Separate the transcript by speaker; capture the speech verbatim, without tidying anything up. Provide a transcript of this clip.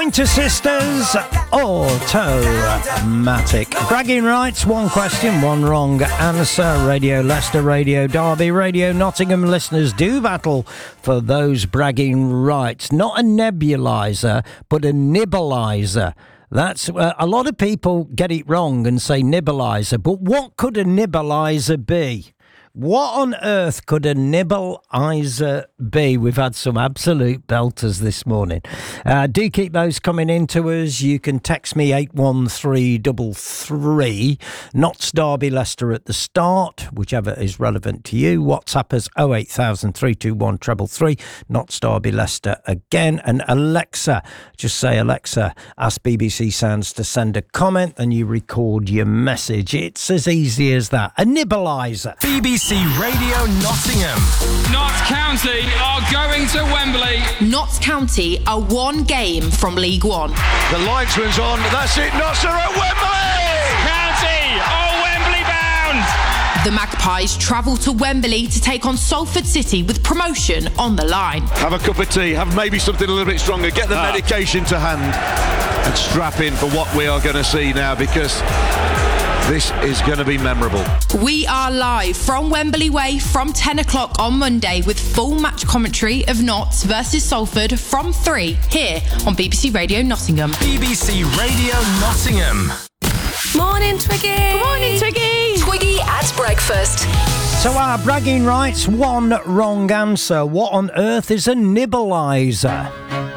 Speaker 1: Pointer Sisters, Automatic. Bragging rights, one question, one wrong answer. Radio Leicester, Radio Derby, Radio Nottingham listeners do battle for those bragging rights. Not a nebulizer, but a nibblizer. That's uh, a lot of people get it wrong and say nibblizer, but what could a nibblizer be? What on earth could a nibblizer be? We've had some absolute belters this morning. Uh, do keep those coming in to us. You can text me eight one three three three. Notts Derby Leicester at the start, whichever is relevant to you. WhatsApp us oh eight thousand, three two one, three three three. Notts Derby Leicester again. And Alexa, just say Alexa, ask B B C Sounds to send a comment and you record your message. It's as easy as that. A nibblizer.
Speaker 2: B B C Radio Nottingham.
Speaker 3: Notts County are going to Wembley.
Speaker 4: Notts County are one game from League One.
Speaker 5: The linesman's on. That's it. Notts are at Wembley.
Speaker 3: County are Wembley bound.
Speaker 4: The Magpies travel to Wembley to take on Salford City with promotion on the line.
Speaker 5: Have a cup of tea. Have maybe something a little bit stronger. Get the ah. medication to hand and strap in for what we are going to see now, because this is going to be memorable.
Speaker 4: We are live from Wembley Way from ten o'clock on Monday with full match commentary of Notts versus Salford from three here on B B C Radio Nottingham.
Speaker 2: B B C Radio Nottingham.
Speaker 6: Morning, Twiggy.
Speaker 7: Good morning, Twiggy.
Speaker 6: Twiggy at breakfast.
Speaker 1: So our bragging rights, one wrong answer. What on earth is a nibblizer?